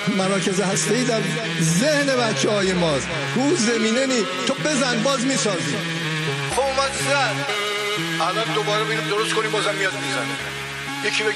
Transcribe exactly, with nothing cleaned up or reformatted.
مراکز هسته‌ای در ذهن بچه های ماست. رو زمینه نی تو بزن باز میسازی. خب اومد زد، الان دوباره بینیم درست کنیم بازم میاد میزنه. یکی بگه